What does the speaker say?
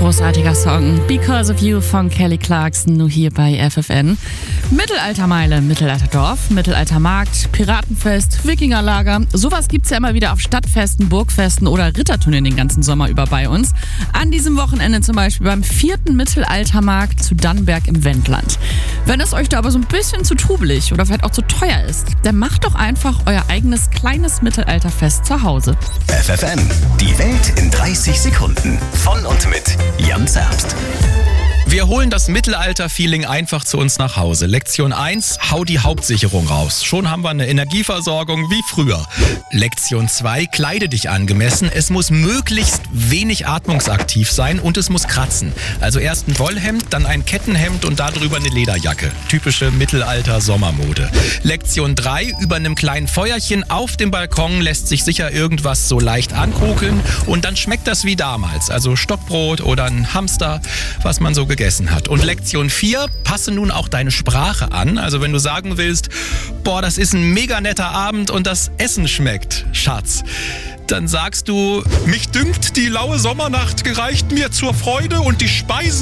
großartiger Song. Because of You von Kelly Clarkson, nur hier bei FFN. Mittelaltermeile, Mittelalterdorf, Mittelaltermarkt, Piratenfest, Wikingerlager. Sowas gibt's ja immer wieder auf Stadtfesten, Burgfesten oder Ritterturnieren den ganzen Sommer über bei uns. An diesem Wochenende zum Beispiel beim 4. Mittelaltermarkt zu Dannenberg im Wendland. Wenn es euch da aber so ein bisschen zu trubelig oder vielleicht auch zu teuer ist, dann macht doch einfach euer eigenes kleines Mittelalterfest zu Hause. FFN, die Welt in 30 Sekunden. Von und mit Jan Zerbst. Wir holen das Mittelalter-Feeling einfach zu uns nach Hause. Lektion 1, hau die Hauptsicherung raus. Schon haben wir eine Energieversorgung wie früher. Lektion 2, kleide dich angemessen. Es muss möglichst wenig atmungsaktiv sein und es muss kratzen. Also erst ein Wollhemd, dann ein Kettenhemd und darüber eine Lederjacke. Typische Mittelalter-Sommermode. Lektion 3, über einem kleinen Feuerchen auf dem Balkon lässt sich sicher irgendwas so leicht ankokeln und dann schmeckt das wie damals. Also Stockbrot oder ein Hamster, was man so gegessen hat. Und Lektion 4, passe nun auch deine Sprache an. Also wenn du sagen willst, boah, das ist ein mega netter Abend und das Essen schmeckt, Schatz, dann sagst du, mich dünkt, die laue Sommernacht gereicht mir zur Freude und die Speisen